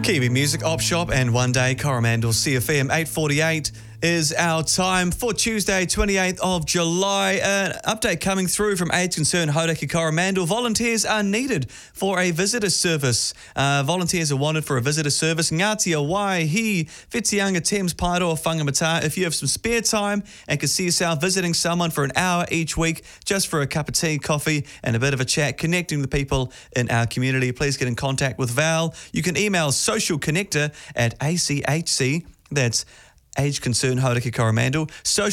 Kiwi Music Op Shop and One Day Coromandel CFM 8:48 is our time for Tuesday, 28th of July. An update coming through from Age Concern Hauraki Coromandel. Volunteers are needed for a visitor service. Volunteers are wanted for a visitor service. Ngāti Waihi, Whitianga, Thames, Paeroa, Whangamata. If you have some spare time and can see yourself visiting someone for an hour each week, just for a cup of tea, coffee, and a bit of a chat, connecting with people in our community, please get in contact with Val. You can email socialconnector@achc. That's Age Concern Hauraki Coromandel,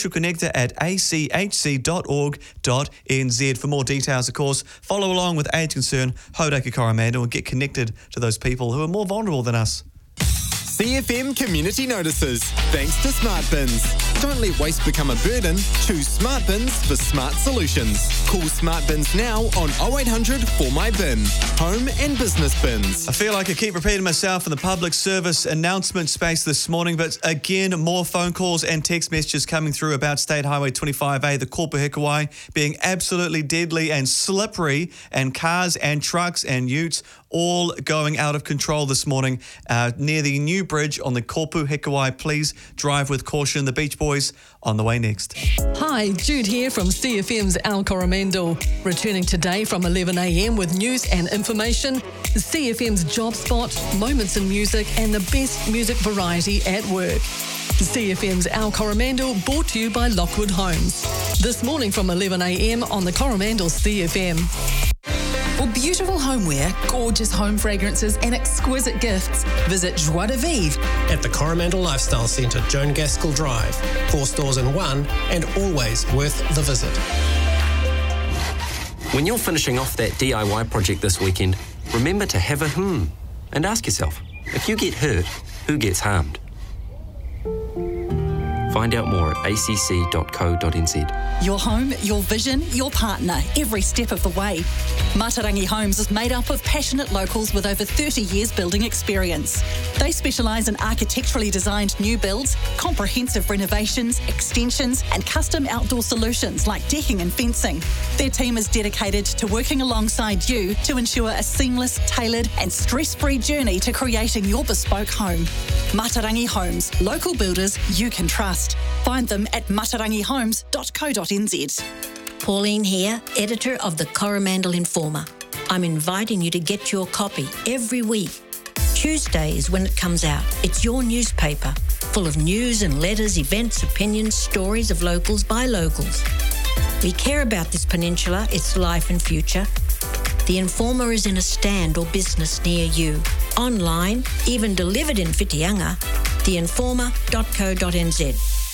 socialconnector@achc.org.nz. For more details, of course, follow along with Age Concern Hauraki Coromandel and get connected to those people who are more vulnerable than us. CFM Community Notices. Thanks to Smart Bins. Don't let waste become a burden. Choose Smart Bins for smart solutions. Call Smart Bins now on 0800 for my bin. Home and business bins. I feel like I keep repeating myself in the public service announcement space this morning, but again, more phone calls and text messages coming through about State Highway 25A, the Kopu Hikuai, being absolutely deadly and slippery, and cars and trucks and utes all going out of control this morning near the new bridge on the Kopu Hikuai. Please drive with caution. The Beach Boys on the way next. Hi, Jude here from CFM's Al Coromandel. Returning today from 11 a.m. with news and information, CFM's Job Spot, moments in music, and the best music variety at work. CFM's Al Coromandel, brought to you by Lockwood Homes. This morning from 11 a.m. on the Coromandel CFM. For beautiful homeware, gorgeous home fragrances and exquisite gifts, visit Joie de Vivre at the Coromandel Lifestyle Centre, Joan Gaskell Drive. 4 stores in one and always worth the visit. When you're finishing off that DIY project this weekend, remember to have a and ask yourself, if you get hurt, who gets harmed? Find out more at acc.co.nz. Your home, your vision, your partner, every step of the way. Matarangi Homes is made up of passionate locals with over 30 years building experience. They specialise in architecturally designed new builds, comprehensive renovations, extensions and custom outdoor solutions like decking and fencing. Their team is dedicated to working alongside you to ensure a seamless, tailored and stress-free journey to creating your bespoke home. Matarangi Homes, local builders you can trust. Find them at matarangihomes.co.nz. Pauline here, editor of the Coromandel Informer. I'm inviting you to get your copy every week. Tuesday is when it comes out. It's your newspaper, full of news and letters, events, opinions, stories of locals by locals. We care about this peninsula, its life and future. The Informer is in a stand or business near you. Online, even delivered in Whitianga, theinformer.co.nz.